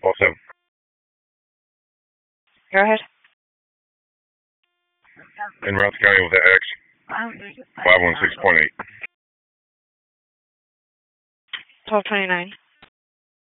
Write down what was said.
Also, Go ahead. in Rouse County with the X, 516.8. 1229.